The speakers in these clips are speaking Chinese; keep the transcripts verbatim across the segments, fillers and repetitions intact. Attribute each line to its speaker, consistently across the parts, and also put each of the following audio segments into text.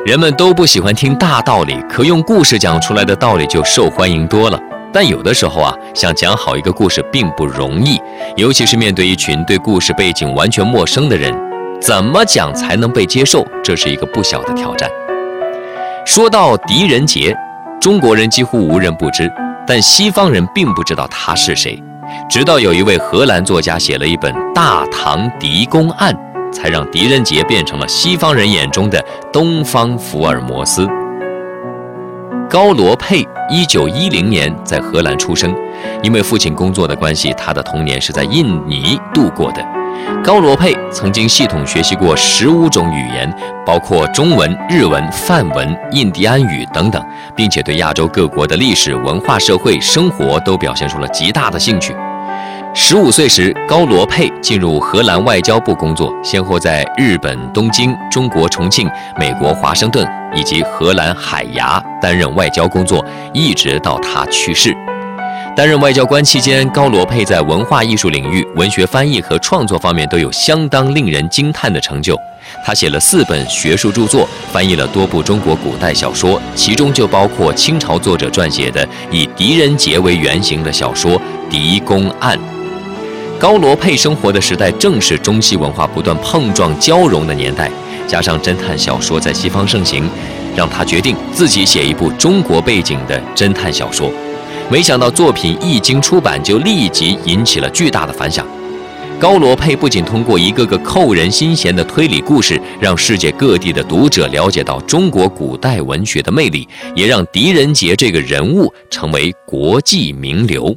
Speaker 1: 人们都不喜欢听大道理，可用故事讲出来的道理就受欢迎多了。但有的时候啊，想讲好一个故事并不容易，尤其是面对一群对故事背景完全陌生的人，怎么讲才能被接受，这是一个不小的挑战。说到狄仁杰，中国人几乎无人不知，但西方人并不知道他是谁。直到有一位荷兰作家写了一本《大唐狄公案》，才让狄仁杰变成了西方人眼中的东方福尔摩斯。高罗佩一九一零年在荷兰出生，因为父亲工作的关系，他的童年是在印尼度过的。高罗佩曾经系统学习过十五种语言，包括中文、日文、梵文、印第安语等等，并且对亚洲各国的历史、文化、社会、生活都表现出了极大的兴趣。十五岁时，高罗佩进入荷兰外交部工作，先后在日本东京、中国重庆、美国华盛顿以及荷兰海牙担任外交工作，一直到他去世。担任外交官期间，高罗佩在文化艺术领域、文学翻译和创作方面都有相当令人惊叹的成就。他写了四本学术著作，翻译了多部中国古代小说，其中就包括清朝作者撰写的以狄仁杰为原型的小说《狄公案》。高罗佩生活的时代正是中西文化不断碰撞交融的年代，加上侦探小说在西方盛行，让他决定自己写一部中国背景的侦探小说。没想到作品一经出版就立即引起了巨大的反响。高罗佩不仅通过一个个扣人心弦的推理故事，让世界各地的读者了解到中国古代文学的魅力，也让狄仁杰这个人物成为国际名流。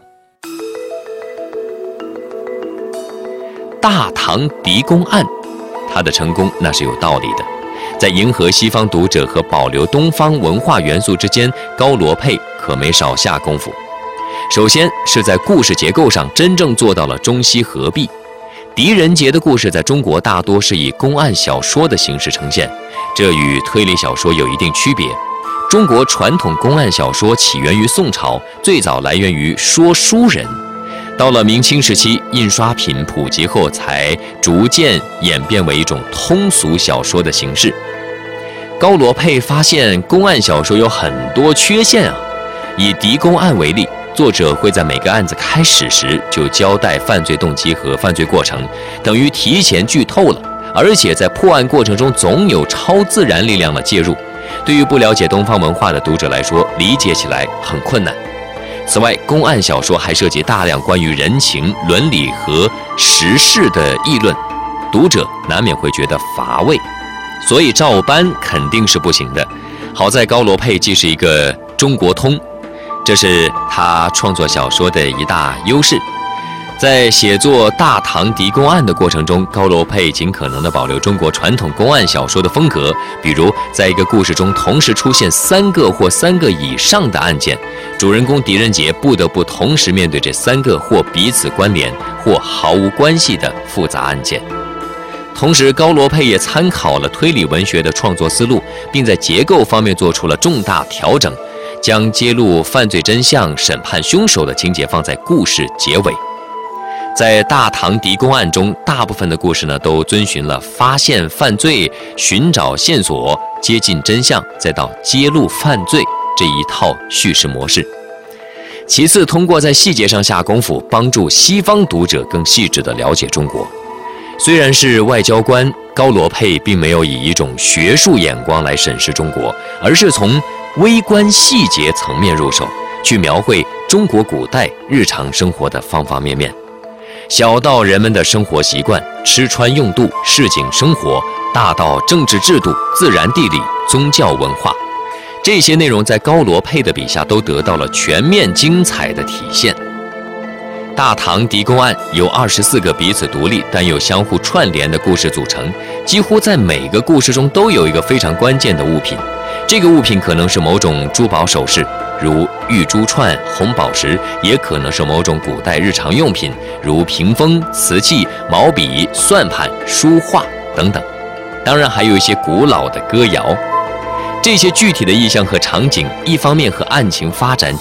Speaker 1: 大唐狄公案，它的成功那是有道理的。在迎合西方读者和保留东方文化元素之间，高罗佩可没少下功夫。首先是在故事结构上真正做到了中西合璧。狄仁杰的故事在中国大多是以公案小说的形式呈现，这与推理小说有一定区别。中国传统公案小说起源于宋朝，最早来源于说书人。到了明清时期，印刷品普及后，才逐渐演变为一种通俗小说的形式。高罗佩发现公案小说有很多缺陷啊。以狄公案为例，作者会在每个案子开始时就交代犯罪动机和犯罪过程，等于提前剧透了。而且在破案过程中总有超自然力量的介入，对于不了解东方文化的读者来说，理解起来很困难。此外，公案小说还涉及大量关于人情、伦理和时事的议论，读者难免会觉得乏味，所以照搬肯定是不行的。好在高罗佩既是一个中国通，这是他创作小说的一大优势。在写作《大唐狄公案》的过程中，高罗佩尽可能地保留中国传统公案小说的风格，比如在一个故事中同时出现三个或三个以上的案件，主人公狄仁杰不得不同时面对这三个或彼此关联或毫无关系的复杂案件。同时，高罗佩也参考了推理文学的创作思路，并在结构方面做出了重大调整，将揭露犯罪真相、审判凶手的情节放在故事结尾。在大唐狄公案中，大部分的故事呢都遵循了发现犯罪、寻找线索、接近真相，再到揭露犯罪这一套叙事模式。其次，通过在细节上下功夫，帮助西方读者更细致地了解中国。虽然是外交官，高罗佩并没有以一种学术眼光来审视中国，而是从微观细节层面入手，去描绘中国古代日常生活的方方面面。小到人们的生活习惯、吃穿用度、市井生活，大到政治制度、自然地理、宗教文化，这些内容在高罗佩的笔下都得到了全面精彩的体现。大唐狄公案由二十四个彼此独立但又相互串联的故事组成，几乎在每个故事中都有一个非常关键的物品。这个物品可能是某种珠宝首饰，如玉珠串、红宝石，也可能是某种古代日常用品，如屏风、瓷器、毛笔、算盘、书画等等。当然还有一些古老的歌谣。这些具体的意象和场景，一方面和案情发展